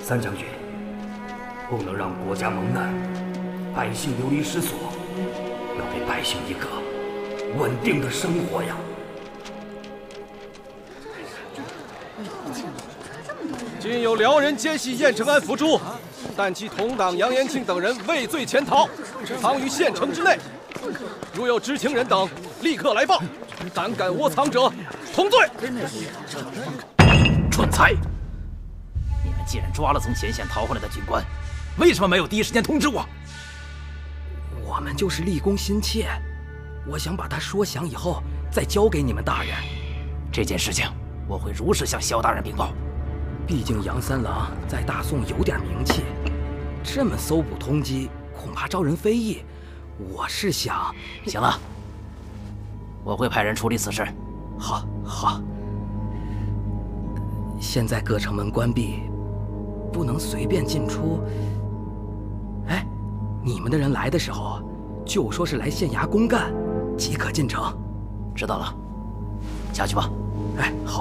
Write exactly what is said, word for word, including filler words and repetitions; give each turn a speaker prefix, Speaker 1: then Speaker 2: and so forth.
Speaker 1: 三将军，不能让国家蒙难，百姓流离失所，要给百姓一个稳定的生活呀！
Speaker 2: 今有辽人奸细燕城安伏诛，但其同党杨延庆等人畏罪潜逃，藏于县城之内。如有知情人等，立刻来报。胆敢窝藏者，同罪。
Speaker 3: 蠢材！你们既然抓了从前线逃回来的军官，为什么没有第一时间通知我？
Speaker 4: 我们就是立功心切，我想把他说降以后再交给你们大人。
Speaker 3: 这件事情我会如实向萧大人禀报。
Speaker 4: 毕竟杨三郎在大宋有点名气，这么搜捕通缉，恐怕招人非议。我是想……
Speaker 3: 行了，我会派人处理此事。
Speaker 4: 好，好。现在各城门关闭，不能随便进出。哎，你们的人来的时候，就说是来县衙公干，即可进城。
Speaker 3: 知道了，下去吧。
Speaker 4: 哎，好。